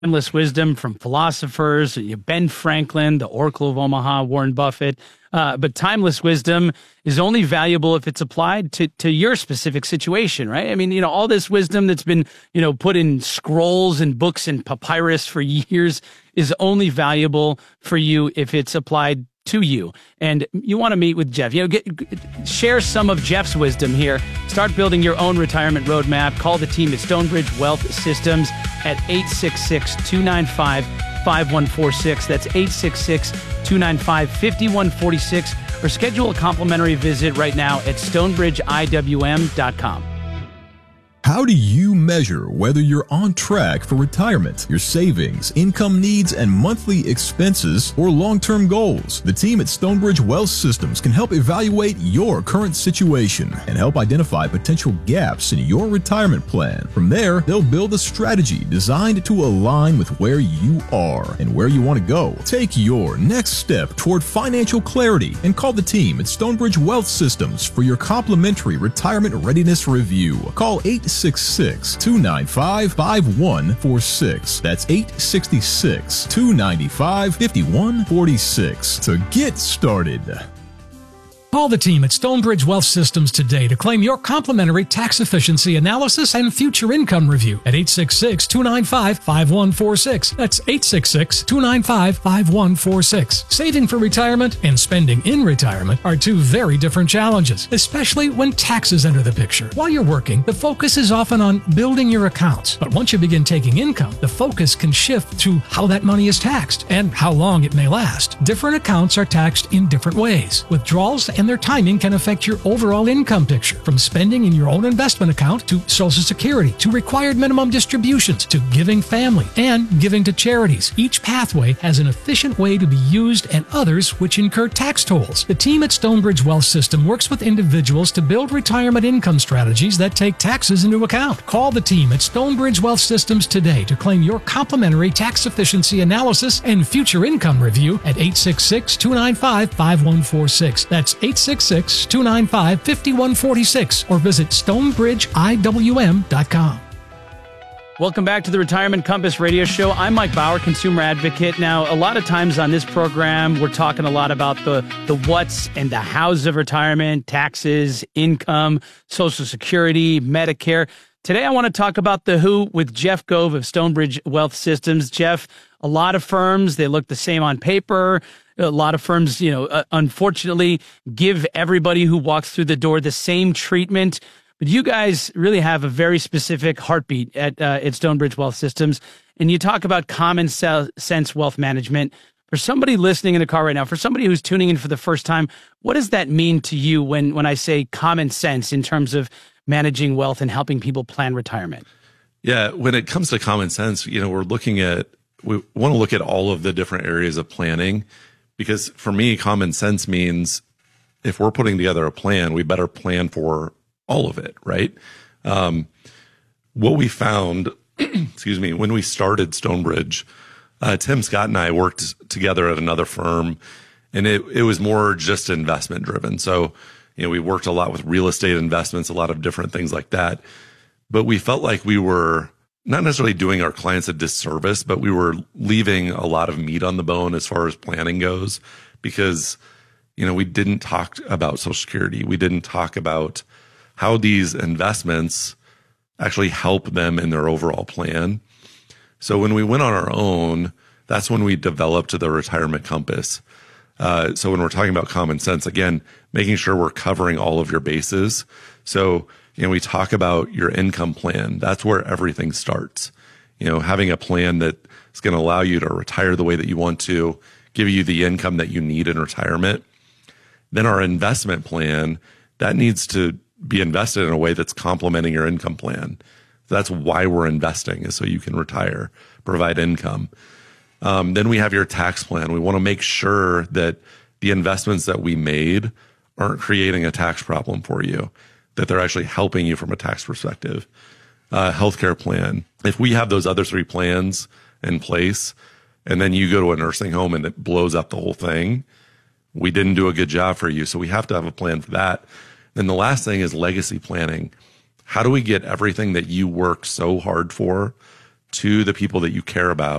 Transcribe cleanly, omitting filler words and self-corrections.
Timeless wisdom from philosophers, Ben Franklin, the Oracle of Omaha, Warren Buffett. But timeless wisdom is only valuable if it's applied to your specific situation, right? I mean, all this wisdom that's been, put in scrolls and books and papyrus for years is only valuable for you if it's applied to you. And you want to meet with Jeff. Share some of Jeff's wisdom here. Start building your own retirement roadmap. Call the team at Stonebridge Wealth Systems at 866-295-5146. That's 866-295-5146. Or schedule a complimentary visit right now at stonebridgeiwm.com. How do you measure whether you're on track for retirement, your savings, income needs, and monthly expenses, or long-term goals? The team at Stonebridge Wealth Systems can help evaluate your current situation and help identify potential gaps in your retirement plan. From there, they'll build a strategy designed to align with where you are and where you want to go. Take your next step toward financial clarity and call the team at Stonebridge Wealth Systems for your complimentary retirement readiness review. Call 866-295-5146. That's 866-295-5146 to get started. Call the team at Stonebridge Wealth Systems today to claim your complimentary tax efficiency analysis and future income review at 866-295-5146. That's 866-295-5146. Saving for retirement and spending in retirement are two very different challenges, especially when taxes enter the picture. While you're working, the focus is often on building your accounts. But once you begin taking income, the focus can shift to how that money is taxed and how long it may last. Different accounts are taxed in different ways. Withdrawals and their timing can affect your overall income picture, from spending in your own investment account to Social Security to required minimum distributions to giving family and giving to charities. Each pathway has an efficient way to be used and others which incur tax tolls. The team at Stonebridge Wealth System works with individuals to build retirement income strategies that take taxes into account. Call the team at Stonebridge Wealth Systems today to claim your complimentary tax efficiency analysis and future income review at 866-295-5146. That's 866-295-5146 or visit stonebridgeiwm.com. Welcome back to the Retirement Compass radio show. I'm Mike Bauer, consumer advocate. Now, a lot of times on this program, we're talking a lot about the what's and the hows of retirement, taxes, income, Social Security, Medicare. Today, I want to talk about the who with Jeff Gove of Stonebridge Wealth Systems. Jeff, a lot of firms, they look the same on paper. A lot of firms, unfortunately, give everybody who walks through the door the same treatment. But you guys really have a very specific heartbeat at Stonebridge Wealth Systems. And you talk about common sense wealth management. For somebody listening in the car right now, for somebody who's tuning in for the first time, what does that mean to you when I say common sense in terms of managing wealth and helping people plan retirement? Yeah, when it comes to common sense, we want to look at all of the different areas of planning. Because for me, common sense means if we're putting together a plan, we better plan for all of it, right? What we found, when we started Stonebridge, Tim Scott and I worked together at another firm, and it was more just investment driven. So, we worked a lot with real estate investments, a lot of different things like that. But we felt like we were not necessarily doing our clients a disservice, but we were leaving a lot of meat on the bone as far as planning goes, because, we didn't talk about Social Security. We didn't talk about how these investments actually help them in their overall plan. So when we went on our own, that's when we developed the Retirement Compass. So when we're talking about common sense, again, making sure we're covering all of your bases. So we talk about your income plan. That's where everything starts. Having a plan that is going to allow you to retire the way that you want to, give you the income that you need in retirement. Then our investment plan, that needs to be invested in a way that's complementing your income plan. That's why we're investing, is so you can retire, provide income. Then we have your tax plan. We want to make sure that the investments that we made aren't creating a tax problem for you, that they're actually helping you from a tax perspective. Healthcare plan. If we have those other three plans in place, and then you go to a nursing home and it blows up the whole thing, we didn't do a good job for you. So we have to have a plan for that. Then the last thing is legacy planning. How do we get everything that you work so hard for to the people that you care about